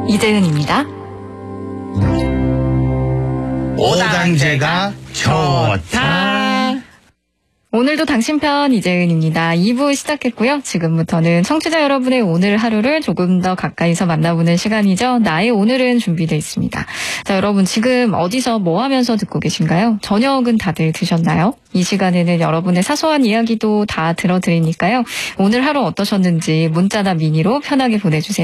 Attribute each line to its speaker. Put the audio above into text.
Speaker 1: 이재은입니다.
Speaker 2: 오당제가 좋다.
Speaker 1: 오늘도 당신 편 이재은입니다. 2부 시작했고요. 지금부터는 청취자 여러분의 오늘 하루를 조금 더 가까이서 만나보는 시간이죠. 나의 오늘은 준비되어 있습니다. 자, 여러분 지금 어디서 뭐 하면서 듣고 계신가요? 저녁은 다들 드셨나요? 이 시간에는 여러분의 사소한 이야기도 다 들어드리니까요. 오늘 하루 어떠셨는지 문자나 미니로 편하게 보내주세요.